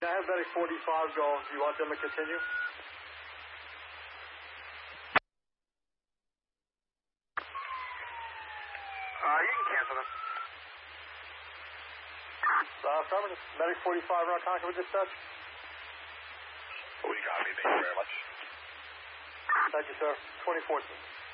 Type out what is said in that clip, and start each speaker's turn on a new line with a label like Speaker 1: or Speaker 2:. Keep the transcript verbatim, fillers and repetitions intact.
Speaker 1: I have Medic forty-five go. Do you want them to continue?
Speaker 2: Uh, you can cancel them.
Speaker 1: Uh, affirmative. Medic forty-five, we're on contact with dispatch.
Speaker 2: Oh, you got me. Thank you very much.
Speaker 1: Thank you, sir. twenty fourteen.